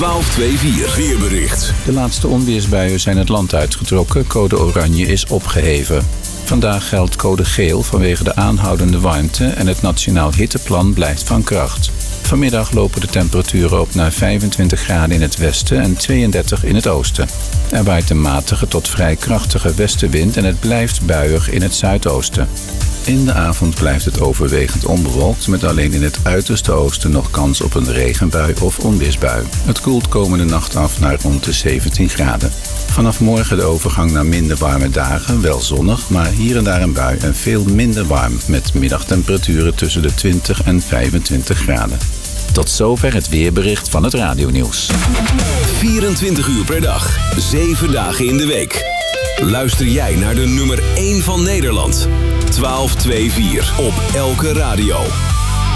1224 weerbericht. De laatste onweersbuien zijn het land uitgetrokken. Code oranje is opgeheven. Vandaag geldt code geel vanwege de aanhoudende warmte en het Nationaal Hitteplan blijft van kracht. Vanmiddag lopen de temperaturen op naar 25 graden in het westen en 32 in het oosten. Er waait een matige tot vrij krachtige westenwind en het blijft buiig in het zuidoosten. In de avond blijft het overwegend onbewolkt, met alleen in het uiterste oosten nog kans op een regenbui of onweersbui. Het koelt komende nacht af naar rond de 17 graden. Vanaf morgen de overgang naar minder warme dagen, wel zonnig, maar hier en daar een bui en veel minder warm, met middagtemperaturen tussen de 20 en 25 graden. Tot zover het weerbericht van het Radionieuws. 24 uur per dag, 7 dagen in de week. Luister jij naar de nummer 1 van Nederland. 1224 op elke radio.